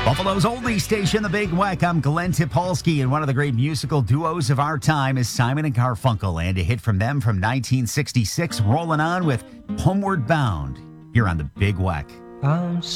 Buffalo's oldie station, The Big Weck. I'm Glenn Tipolsky, and one of the great musical duos of our time is Simon and Garfunkel, and a hit from them from 1966, rolling on with Homeward Bound here on The Big Weck. I'm